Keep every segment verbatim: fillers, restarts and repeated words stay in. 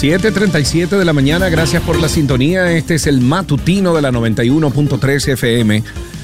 siete treinta y siete de la mañana, gracias por la sintonía. Este es el matutino de la noventa y uno punto tres F M.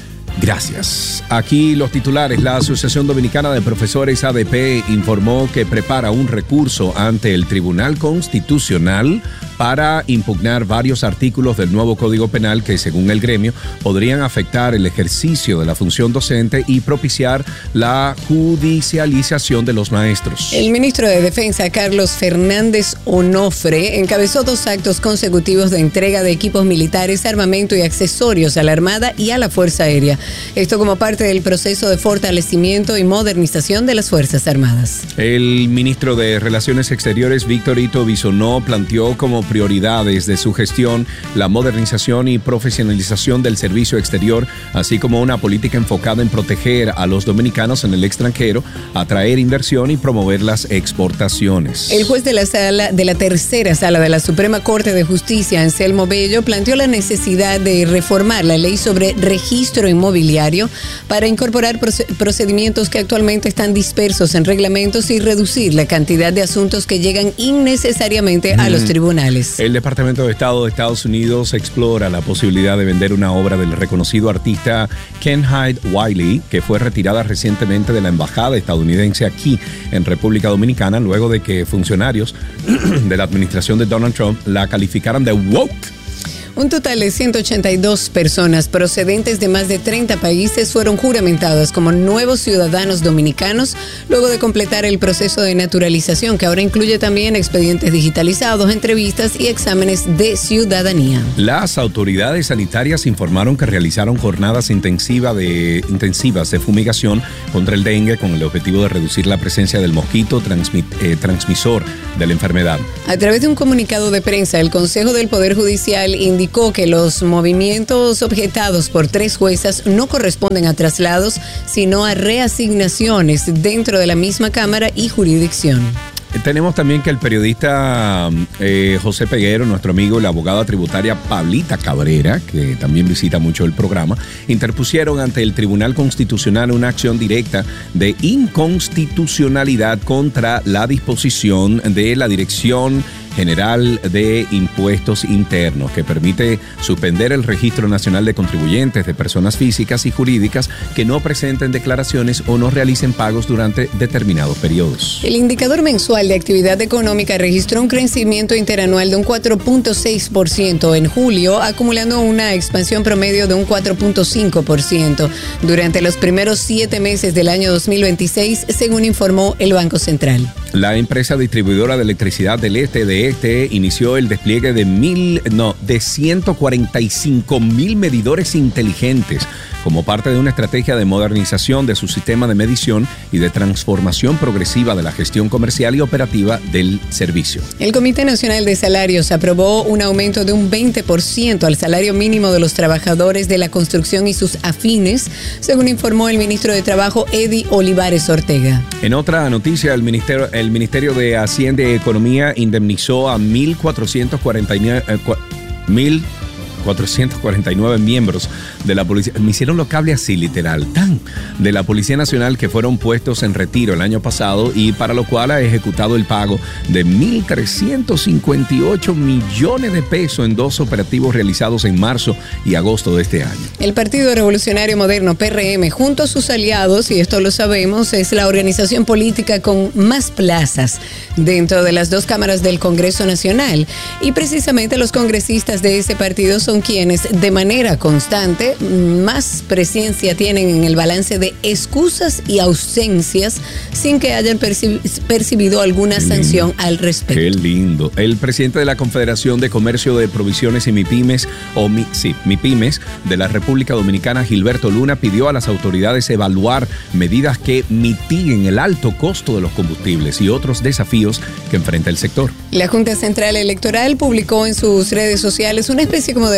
Gracias. Aquí los titulares. La Asociación Dominicana de Profesores A D P informó que prepara un recurso ante el Tribunal Constitucional para impugnar varios artículos del nuevo Código Penal que, según el gremio, podrían afectar el ejercicio de la función docente y propiciar la judicialización de los maestros. El ministro de Defensa, Carlos Fernández Onofre, encabezó dos actos consecutivos de entrega de equipos militares, armamento y accesorios a la Armada y a la Fuerza Aérea. Esto como parte del proceso de fortalecimiento y modernización de las Fuerzas Armadas. El ministro de Relaciones Exteriores, Víctor Ito Bisonó, planteó como prioridades de su gestión la modernización y profesionalización del servicio exterior, así como una política enfocada en proteger a los dominicanos en el extranjero, atraer inversión y promover las exportaciones. El juez de la sala de la tercera sala de la Suprema Corte de Justicia, Anselmo Bello, planteó la necesidad de reformar la ley sobre registro inmobiliario para incorporar procedimientos que actualmente están dispersos en reglamentos y reducir la cantidad de asuntos que llegan innecesariamente a los tribunales. El Departamento de Estado de Estados Unidos explora la posibilidad de vender una obra del reconocido artista Ken Hyde Wiley, que fue retirada recientemente de la embajada estadounidense aquí en República Dominicana, luego de que funcionarios de la administración de Donald Trump la calificaran de woke. Un total de ciento ochenta y dos personas procedentes de más de treinta países fueron juramentadas como nuevos ciudadanos dominicanos luego de completar el proceso de naturalización, que ahora incluye también expedientes digitalizados, entrevistas y exámenes de ciudadanía. Las autoridades sanitarias informaron que realizaron jornadas intensiva de, intensivas de fumigación contra el dengue con el objetivo de reducir la presencia del mosquito transmit, eh, transmisor de la enfermedad. A través de un comunicado de prensa, el Consejo del Poder Judicial indicó indicó que los movimientos objetados por tres juezas no corresponden a traslados, sino a reasignaciones dentro de la misma Cámara y jurisdicción. Tenemos también que el periodista eh, José Peguero, nuestro amigo y la abogada tributaria Pablita Cabrera, que también visita mucho el programa, interpusieron ante el Tribunal Constitucional una acción directa de inconstitucionalidad contra la disposición de la Dirección General de Impuestos Internos, que permite suspender el Registro Nacional de Contribuyentes de personas físicas y jurídicas que no presenten declaraciones o no realicen pagos durante determinados periodos. El indicador mensual de actividad económica registró un crecimiento interanual de un cuatro punto seis por ciento en julio, acumulando una expansión promedio de un cuatro punto cinco por ciento durante los primeros siete meses del año dos mil veintiséis, según informó el Banco Central. La empresa distribuidora de electricidad del Este de Este inició el despliegue de mil, no, de ciento cuarenta y cinco mil medidores inteligentes como parte de una estrategia de modernización de su sistema de medición y de transformación progresiva de la gestión comercial y operativa del servicio. El Comité Nacional de Salarios aprobó un aumento de un veinte por ciento al salario mínimo de los trabajadores de la construcción y sus afines, según informó el ministro de Trabajo, Eddie Olivares Ortega. En otra noticia, el Ministerio, el Ministerio de Hacienda y Economía indemnizó a mil cuatrocientos cuarenta y nueve... Eh, mil cuatrocientos cuarenta y nueve miembros de la policía, me hicieron lo cable así literal, tan, de la Policía Nacional que fueron puestos en retiro el año pasado y para lo cual ha ejecutado el pago de mil trescientos cincuenta y ocho millones de pesos en dos operativos realizados en marzo y agosto de este año. El Partido Revolucionario Moderno, P R M, junto a sus aliados, y esto lo sabemos, es la organización política con más plazas dentro de las dos cámaras del Congreso Nacional, y precisamente los congresistas de ese partido son quienes de manera constante más presencia tienen en el balance de excusas y ausencias sin que hayan percib- percibido alguna sanción al respecto. Qué lindo. El presidente de la Confederación de Comercio de Provisiones y MIPYMES, o Mi, sí, MIPYMES, de la República Dominicana, Gilberto Luna, pidió a las autoridades evaluar medidas que mitiguen el alto costo de los combustibles y otros desafíos que enfrenta el sector. La Junta Central Electoral publicó en sus redes sociales una especie como de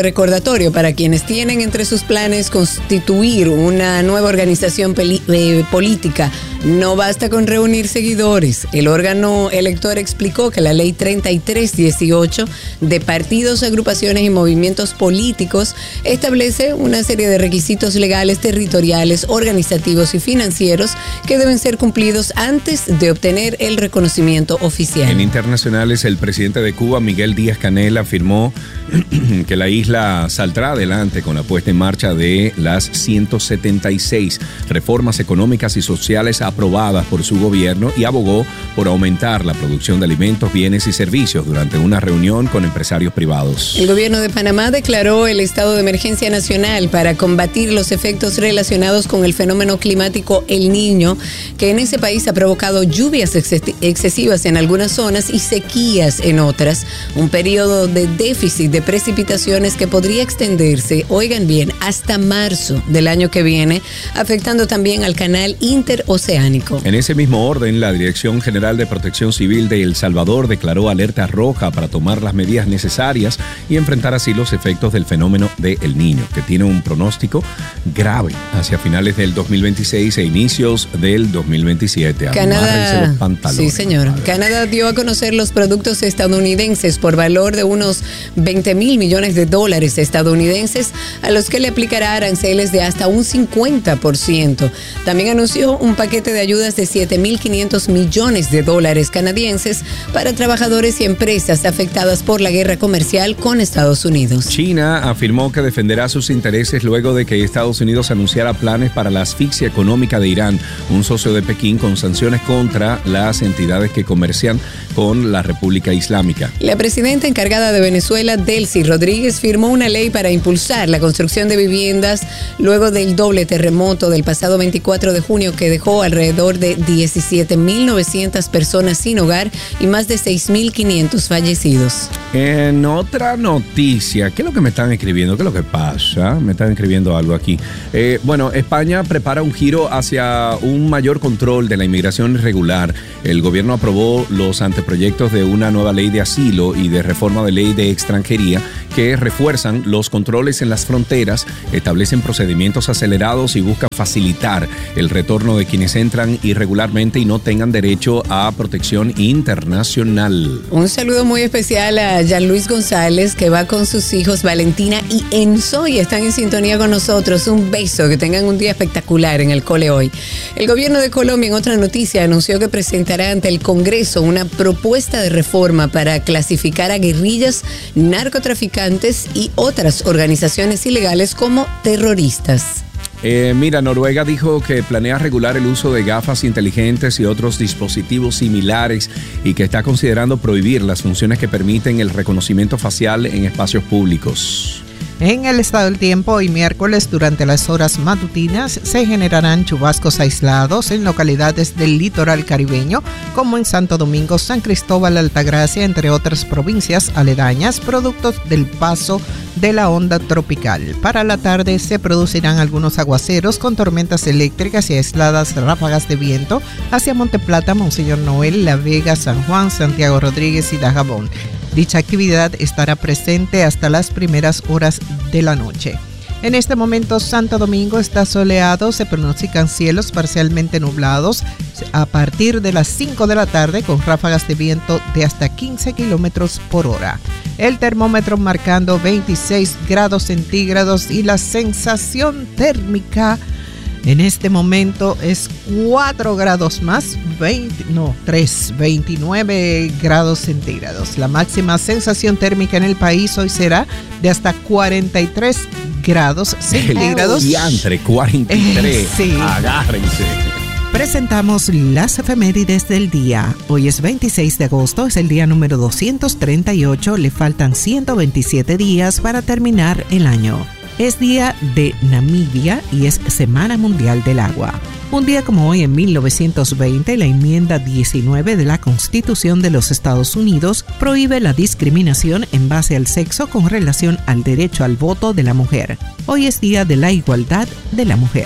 recordatorio para quienes tienen entre sus planes constituir una nueva organización peli- eh, política. No basta con reunir seguidores. El órgano elector explicó que la ley treinta y tres dieciocho de partidos, agrupaciones y movimientos políticos establece una serie de requisitos legales, territoriales, organizativos y financieros que deben ser cumplidos antes de obtener el reconocimiento oficial. En internacionales, el presidente de Cuba, Miguel Díaz-Canel, afirmó que la isla saldrá adelante con la puesta en marcha de las ciento setenta y seis reformas económicas y sociales aprobadas por su gobierno y abogó por aumentar la producción de alimentos, bienes y servicios durante una reunión con empresarios privados. El gobierno de Panamá declaró el estado de emergencia nacional para combatir los efectos relacionados con el fenómeno climático El Niño, que en ese país ha provocado lluvias ex- excesivas en algunas zonas y sequías en otras, un periodo de déficit de precipitaciones que podría extenderse, oigan bien, hasta marzo del año que viene, afectando también al canal interoceánico. En ese mismo orden, la Dirección General de Protección Civil de El Salvador declaró alerta roja para tomar las medidas necesarias y enfrentar así los efectos del fenómeno de El Niño, que tiene un pronóstico grave hacia finales del dos mil veintiséis e inicios del dos mil veintisiete. Canadá, los pantalones, sí señor. madre. Canadá dio a conocer los productos estadounidenses por valor de unos veinte mil millones de dólares estadounidenses, a los que le aplicará aranceles de hasta un cincuenta por ciento. También anunció un paquete de ayudas de siete mil quinientos millones de dólares canadienses para trabajadores y empresas afectadas por la guerra comercial con Estados Unidos. China afirmó que defenderá sus intereses luego de que Estados Unidos anunciara planes para la asfixia económica de Irán, un socio de Pekín, con sanciones contra las entidades que comercian con la República Islámica. La presidenta encargada de Venezuela, Delcy Rodríguez, firmó una ley para impulsar la construcción de viviendas luego del doble terremoto del pasado veinticuatro de junio que dejó alrededor de diecisiete mil novecientas personas sin hogar y más de seis mil quinientos fallecidos. En otra noticia, ¿qué es lo que me están escribiendo? ¿Qué es lo que pasa? Me están escribiendo algo aquí. Eh, bueno, España prepara un giro hacia un mayor control de la inmigración irregular. El gobierno aprobó los anteproyectos de una nueva ley de asilo y de reforma de ley de extranjería que refuerzan los controles en las fronteras, establecen procedimientos acelerados y buscan facilitar el retorno de quienes entran irregularmente y no tengan derecho a protección internacional. Un saludo muy especial a Jean Luis González, que va con sus hijos Valentina y Enzo y están en sintonía con nosotros. Un beso, que tengan un día espectacular en el cole hoy. El gobierno de Colombia, en otra noticia, anunció que presentará ante el Congreso una propuesta de reforma para clasificar a guerrillas, narcotraficantes y otras organizaciones ilegales como terroristas. Eh, mira, Noruega dijo que planea regular el uso de gafas inteligentes y otros dispositivos similares y que está considerando prohibir las funciones que permiten el reconocimiento facial en espacios públicos. En el estado del tiempo, hoy miércoles, durante las horas matutinas, se generarán chubascos aislados en localidades del litoral caribeño, como en Santo Domingo, San Cristóbal, Altagracia, entre otras provincias aledañas, productos del paso de la onda tropical. Para la tarde se producirán algunos aguaceros con tormentas eléctricas y aisladas ráfagas de viento hacia Monteplata, Monseñor Noel, La Vega, San Juan, Santiago Rodríguez y Dajabón. Dicha actividad estará presente hasta las primeras horas de la noche. En este momento, Santo Domingo está soleado, se pronostican cielos parcialmente nublados a partir de las cinco de la tarde con ráfagas de viento de hasta quince kilómetros por hora. El termómetro marcando veintiséis grados centígrados y la sensación térmica en este momento es cuatro grados más, veinte, no, tres, veintinueve grados centígrados. La máxima sensación térmica en el país hoy será de hasta cuarenta y tres grados centígrados. Y entre cuarenta y tres, eh, sí. Agárrense. Presentamos las efemérides del día. Hoy es veintiséis de agosto, es el día número doscientos treinta y ocho, le faltan ciento veintisiete días para terminar el año. Es día de Namibia y es Semana Mundial del Agua. Un día como hoy, en mil novecientos veinte, la enmienda diecinueve de la Constitución de los Estados Unidos prohíbe la discriminación en base al sexo con relación al derecho al voto de la mujer. Hoy es día de la igualdad de la mujer.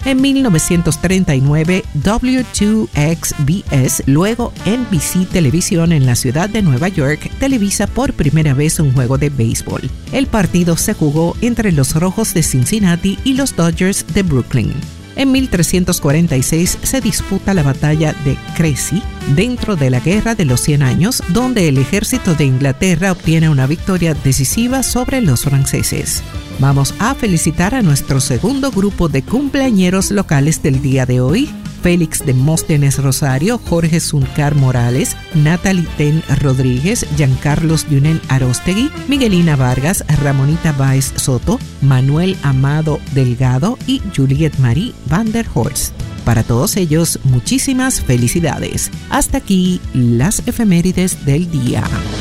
En mil novecientos treinta y nueve, W dos X B S, luego N B C Televisión en la ciudad de Nueva York, televisa por primera vez un juego de béisbol. El partido se jugó entre los Rojos de Cincinnati y los Dodgers de Brooklyn. En mil trescientos cuarenta y seis se disputa la batalla de Crécy dentro de la Guerra de los Cien Años, donde el ejército de Inglaterra obtiene una victoria decisiva sobre los franceses. Vamos a felicitar a nuestro segundo grupo de cumpleañeros locales del día de hoy: Félix Demóstenes Rosario, Jorge Zuncar Morales, Natalie Ten Rodríguez, Giancarlos Yunen Arostegui, Miguelina Vargas, Ramonita Báez Soto, Manuel Amado Delgado y Juliet Marie Van der Horst. Para todos ellos, muchísimas felicidades. Hasta aquí las efemérides del día.